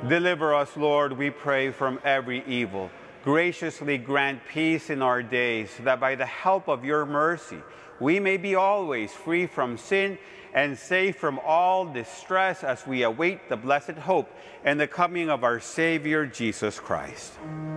Deliver us, Lord, we pray, from every evil. Graciously grant peace in our days, that by the help of your mercy, we may be always free from sin and safe from all distress as we await the blessed hope and the coming of our Savior, Jesus Christ.